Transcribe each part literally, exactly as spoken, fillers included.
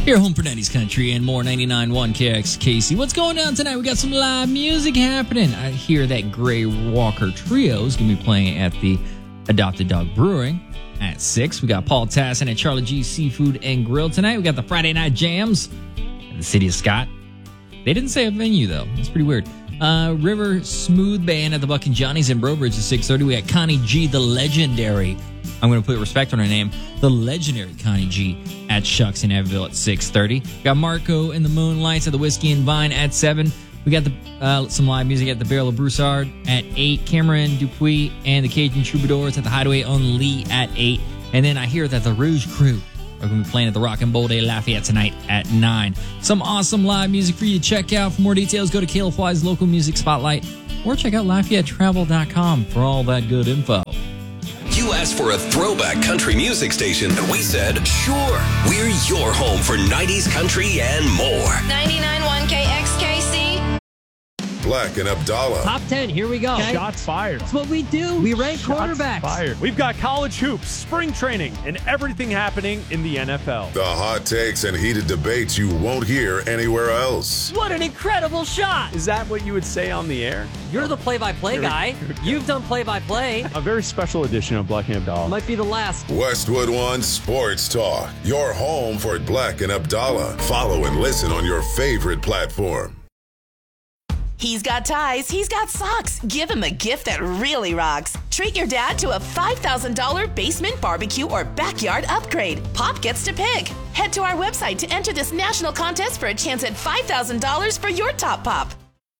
Your home for nineties country and more, ninety-nine point one K X K C. What's going on tonight? We got some live music happening. I hear that Gray Walker Trio is going to be playing at the Adopted Dog Brewing at six. We got Paul Tassin at Charlie G Seafood and Grill tonight. We got the Friday Night Jams in the city of Scott. They didn't say a venue, though. That's pretty weird. Uh, River Smooth Band at the Buck and Johnny's in Brobridge at six thirty. We got Connie G, the legendary. I'm going to put respect on her name. The legendary Connie G at Shucks in Evansville at six thirty. Got Marco and the Moonlights at the Whiskey and Vine at seven. We got the uh, some live music at the Barrel of Broussard at eight. Cameron Dupuis and the Cajun Troubadours at the Hideaway on Lee at eight. And then I hear that the Rouge Crew are going to be playing at the Rock and Bowl Day Lafayette tonight at nine. Some awesome live music for you to check out. For more details, go to Caleb Fly's Local Music Spotlight or check out Lafayette Travel dot com for all that good info. You asked for a throwback country music station, and we said, sure, we're your home for nineties country and more. ninety-nine point one K X K C. Black and Abdallah. Top ten, here we go. Okay. Shots fired. That's what we do. We rank Shots quarterbacks. Fired. We've got college hoops, spring training, and everything happening in the N F L. The hot takes and heated debates you won't hear anywhere else. What an incredible shot. Is that what you would say on the air? You're the play-by-play Here we- guy. here we go. You've done play-by-play. A very special edition of Black and Abdallah. Might be the last. Westwood One Sports Talk. Your home for Black and Abdallah. Follow and listen on your favorite platform. He's got ties, he's got socks. Give him a gift that really rocks. Treat your dad to a five thousand dollars basement barbecue or backyard upgrade. Pop gets to pick. Head to our website to enter this national contest for a chance at five thousand dollars for your top pop.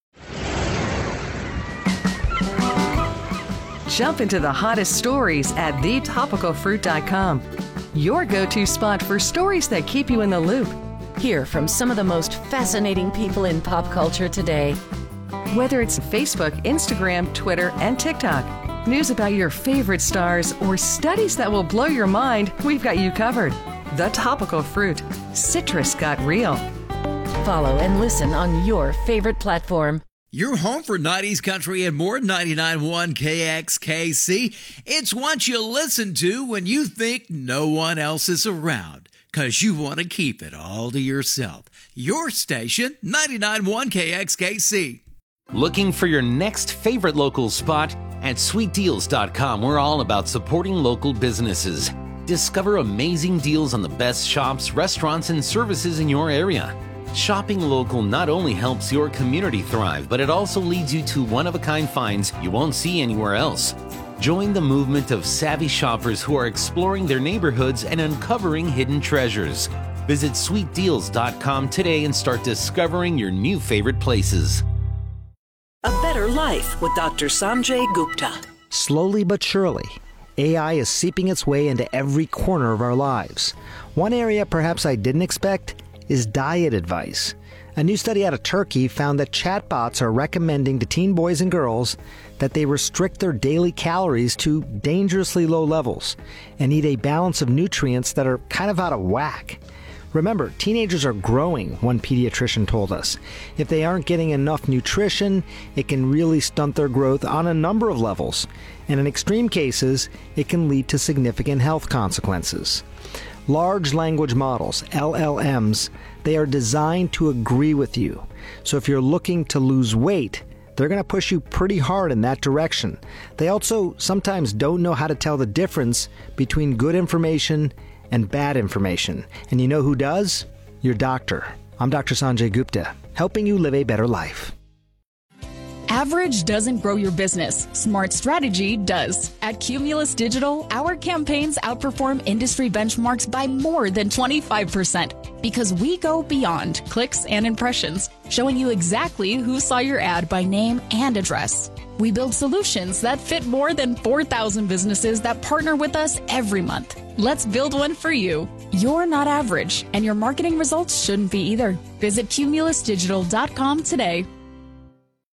Jump into the hottest stories at the topical fruit dot com. Your go-to spot for stories that keep you in the loop. Hear from some of the most fascinating people in pop culture today. Whether it's Facebook, Instagram, Twitter, and TikTok, news about your favorite stars, or studies that will blow your mind, we've got you covered. The Topical Fruit. Citrus got real. Follow and listen on your favorite platform. Your home for nineties country and more, ninety-nine point one K X K C. It's what you listen to when you think no one else is around, because you want to keep it all to yourself. Your station, ninety-nine point one K X K C. Looking for your next favorite local spot? At sweet deals dot com, we're all about supporting local businesses. Discover amazing deals on the best shops, restaurants, and services in your area. Shopping local not only helps your community thrive, but it also leads you to one-of-a-kind finds you won't see anywhere else. Join the movement of savvy shoppers who are exploring their neighborhoods and uncovering hidden treasures. Visit sweet deals dot com today and start discovering your new favorite places. A Better Life with Doctor Sanjay Gupta. Slowly but surely, A I is seeping its way into every corner of our lives. One area perhaps I didn't expect is diet advice. A new study out of Turkey found that chatbots are recommending to teen boys and girls that they restrict their daily calories to dangerously low levels and eat a balance of nutrients that are kind of out of whack. Remember, teenagers are growing, one pediatrician told us. If they aren't getting enough nutrition, it can really stunt their growth on a number of levels. And in extreme cases, it can lead to significant health consequences. Large language models, L L Ms, they are designed to agree with you. So if you're looking to lose weight, they're going to push you pretty hard in that direction. They also sometimes don't know how to tell the difference between good information and bad information. And you know who does? Your doctor. I'm Doctor Sanjay Gupta, helping you live a better life. Average doesn't grow your business. Smart strategy does. At Cumulus Digital, our campaigns outperform industry benchmarks by more than twenty-five percent because we go beyond clicks and impressions, showing you exactly who saw your ad by name and address. We build solutions that fit more than four thousand businesses that partner with us every month. Let's build one for you. You're not average, and your marketing results shouldn't be either. Visit Cumulus Digital dot com today.